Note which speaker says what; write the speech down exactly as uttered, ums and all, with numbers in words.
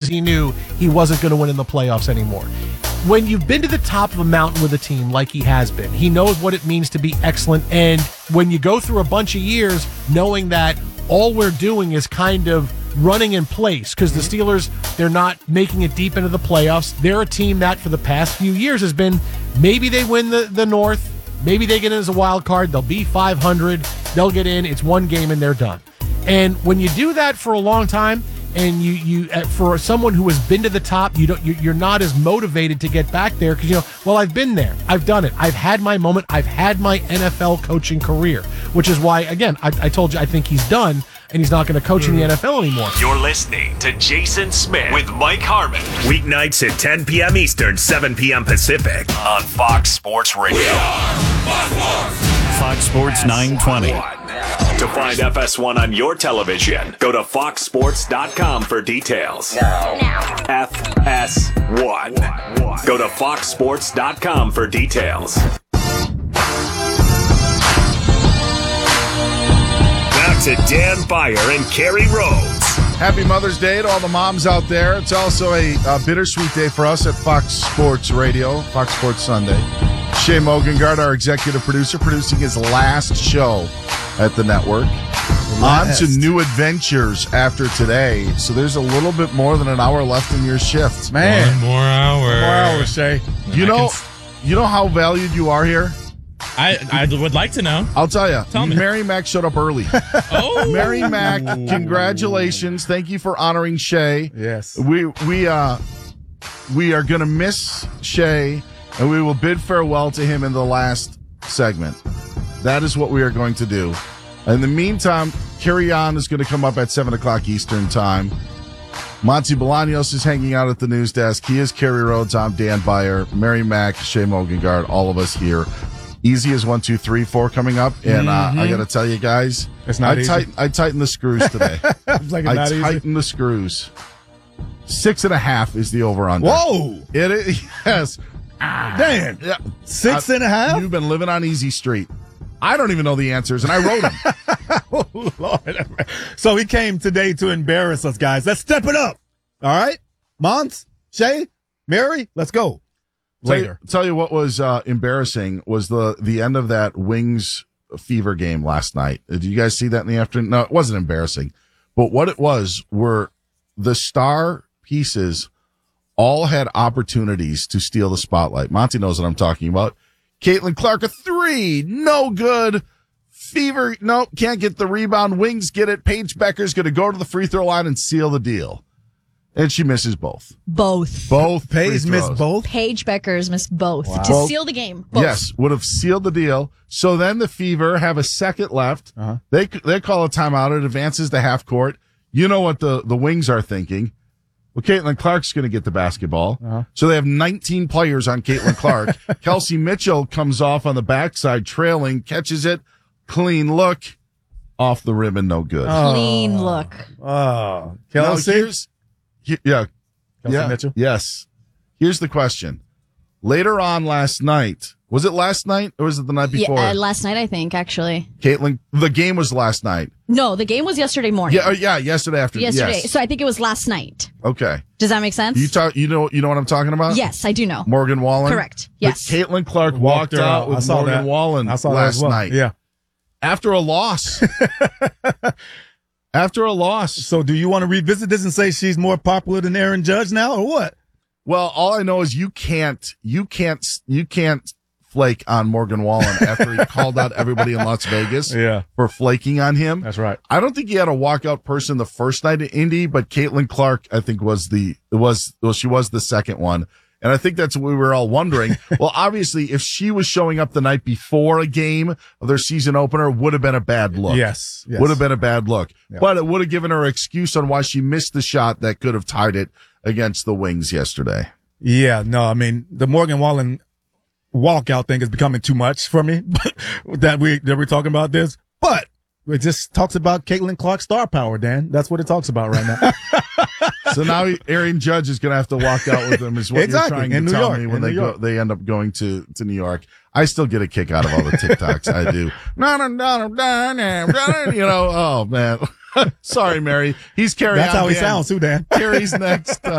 Speaker 1: he knew he wasn't going to win in the playoffs anymore. When you've been to the top of a mountain with a team like he has been, he knows what it means to be excellent. And when you go through a bunch of years knowing that all we're doing is kind of running in place, because the Steelers, they're not making it deep into the playoffs. They're a team that for the past few years has been, maybe they win the, the North, maybe they get in as a wild card, they'll be five hundred, they'll get in, it's one game and they're done. And when you do that for a long time, and you, you uh, for someone who has been to the top, you don't, you, you're not as motivated to get back there because, you know, well, I've been there. I've done it. I've had my moment. I've had my N F L coaching career, which is why, again, I, I told you I think he's done and he's not going to coach in the N F L anymore.
Speaker 2: You're listening to Jason Smith with Mike Harmon. Weeknights at ten p.m. Eastern, seven p.m. Pacific on Fox Sports Radio. We are Fox Sports. Fox Sports nine twenty. To find F S one on your television, go to fox sports dot com for details. Now. F S one. Go to fox sports dot com for details. Back to Dan Beyer and Kerry Rhodes.
Speaker 3: Happy Mother's Day to all the moms out there. It's also a, a bittersweet day for us at Fox Sports Radio, Fox Sports Sunday. Shea Mogengard, our executive producer, producing his last show at the network. Last. On to new adventures after today. So there's a little bit more than an hour left in your shift.
Speaker 4: Man.
Speaker 5: One more hour.
Speaker 4: One more hour, Shay.
Speaker 3: You know, you know how valued you are here?
Speaker 5: I, I would like to know.
Speaker 3: I'll tell you.
Speaker 5: Tell me.
Speaker 3: Mary Mac showed up early.
Speaker 5: Oh.
Speaker 3: Mary Mac, congratulations. Thank you for honoring Shay.
Speaker 4: Yes.
Speaker 3: We we uh we are gonna miss Shay, and we will bid farewell to him in the last segment. That is what we are going to do. In the meantime, Kerry On is going to come up at seven o'clock Eastern time. Monty Bolaños is hanging out at the news desk. He is Kerry Rhodes. I'm Dan Beyer. Mary Mac, Shea Mogengard, all of us here. Easy as one, two, three, four coming up. And uh,
Speaker 4: mm-hmm.
Speaker 3: I got to tell you guys,
Speaker 4: it's not
Speaker 3: I,
Speaker 4: easy.
Speaker 3: tighten, I tightened the screws today.
Speaker 4: It's like it's
Speaker 3: I
Speaker 4: not
Speaker 3: tightened
Speaker 4: easy.
Speaker 3: the screws. Six and a half is the over-under.
Speaker 4: Whoa!
Speaker 3: It is, yes.
Speaker 4: Dan,
Speaker 3: Yeah.
Speaker 4: six
Speaker 3: I,
Speaker 4: and a half?
Speaker 3: You've been living on Easy Street. I don't even know the answers, and I wrote them.
Speaker 4: Oh, Lord. So he came today to embarrass us, guys. Let's step it up. All right? Mons, Shay, Mary, let's go. Later.
Speaker 3: Tell you, tell you what was uh, embarrassing was the, the end of that Wings Fever game last night. Did you guys see that in the afternoon? No, it wasn't embarrassing. But what it was were the star pieces all had opportunities to steal the spotlight. Monty knows what I'm talking about. Caitlin Clark, a three, no good. Fever, nope, can't get the rebound. Wings get it. Paige Becker's going to go to the free throw line and seal the deal. And she misses both.
Speaker 6: Both.
Speaker 3: Both.
Speaker 4: Paige missed both?
Speaker 6: Paige Beckers missed both
Speaker 4: Wow.
Speaker 6: to
Speaker 3: Both.
Speaker 6: seal the game. Both.
Speaker 3: Yes, would have sealed the deal. So then the Fever have a second left.
Speaker 4: Uh-huh.
Speaker 3: They they call a timeout. It advances to half court. You know what the, the Wings are thinking. Well, Caitlin Clark's going to get the basketball.
Speaker 4: Uh-huh.
Speaker 3: So they have nineteen players on Caitlin Clark. Kelsey Mitchell comes off on the backside, trailing, catches it. Clean look. Off the ribbon, no good.
Speaker 4: Oh.
Speaker 6: Clean look.
Speaker 4: Oh.
Speaker 3: Now,
Speaker 4: Kelsey?
Speaker 3: here's, he- yeah.
Speaker 4: Kelsey
Speaker 3: yeah.
Speaker 4: Mitchell?
Speaker 3: Yes. Here's the question. Later on last night, was it last night or was it the night before?
Speaker 6: Yeah, uh, last night, I think, actually.
Speaker 3: Caitlin, the game was last night.
Speaker 6: No, the game was yesterday morning.
Speaker 3: Yeah, uh, yeah, yesterday afternoon.
Speaker 6: Yesterday.
Speaker 3: Yes.
Speaker 6: So I think it was last night.
Speaker 3: Okay.
Speaker 6: Does that make sense?
Speaker 3: You talk. You know. You know what I'm talking about?
Speaker 6: Yes, I do know.
Speaker 3: Morgan Wallen.
Speaker 6: Correct. Yes.
Speaker 3: But Caitlin Clark walked,
Speaker 4: Walked her
Speaker 3: out
Speaker 4: out. I
Speaker 3: with
Speaker 4: saw
Speaker 3: Morgan
Speaker 4: that.
Speaker 3: Wallen
Speaker 4: I saw that
Speaker 3: last
Speaker 4: as well.
Speaker 3: night.
Speaker 4: Yeah.
Speaker 3: After a loss. After a loss.
Speaker 4: So do you want to revisit this and say she's more popular than Aaron Judge now, or what?
Speaker 3: Well, all I know is you can't. You can't. You can't flake on Morgan Wallen after he called out everybody in Las Vegas
Speaker 4: Yeah.
Speaker 3: for flaking on him.
Speaker 4: That's right.
Speaker 3: I don't think he had a walkout person the first night at Indy, but Caitlin Clark, I think, was the was well, she was the second one, and I think that's what we were all wondering. Well, obviously, if she was showing up the night before a game of their season opener, would have been a bad look.
Speaker 4: Yes. yes.
Speaker 3: Would have been a bad look,
Speaker 4: Yeah.
Speaker 3: but it would have given her an excuse on why she missed the shot that could have tied it against the Wings yesterday.
Speaker 4: Yeah, no, I mean, the Morgan Wallen walkout thing is becoming too much for me that we, that we're talking about this, but it just talks about Caitlin Clark's star power, Dan. That's what it talks about right now.
Speaker 3: So now he- Aaron Judge is going to have to walk out with them is what
Speaker 4: Exactly.
Speaker 3: you're trying
Speaker 4: In
Speaker 3: to
Speaker 4: New
Speaker 3: tell
Speaker 4: York.
Speaker 3: me when
Speaker 4: In
Speaker 3: they
Speaker 4: New
Speaker 3: go,
Speaker 4: York.
Speaker 3: they end up going to, to New York. I still get a kick out of all the TikToks. I do. No, no, no, no, no, no, you know, oh man. Sorry, Mary. He's carrying
Speaker 4: That's
Speaker 3: on.
Speaker 4: how he
Speaker 3: Dan.
Speaker 4: sounds too, Dan.
Speaker 3: Carrie's next. Uh,